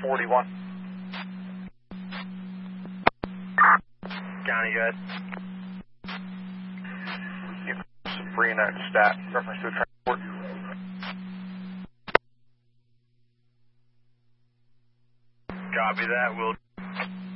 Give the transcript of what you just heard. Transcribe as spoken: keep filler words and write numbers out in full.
forty-one. County, good. Sabrina stat, reference to a transport. Copy that, will